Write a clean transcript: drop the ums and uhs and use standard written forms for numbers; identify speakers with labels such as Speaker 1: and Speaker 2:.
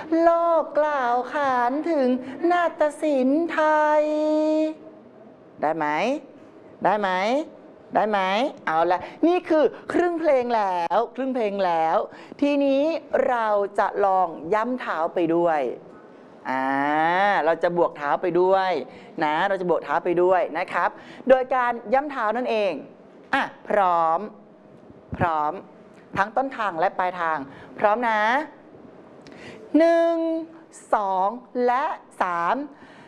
Speaker 1: โลกกล่าวขานถึงนาฏศิลป์ไทยได้ไหมได้ไหมได้ไหมเอาละนี่คือครึ่งเพลงแล้วครึ่งเพลงแล้วทีนี้เราจะลองย้ำเท้าไปด้วยเราจะบวกเท้าไปด้วยนะเราจะบวกเท้าไปด้วยนะครับโดยการย้ำเท้านั่นเองพร้อมทั้งต้นทางและปลายทางพร้อมนะ1 2และ3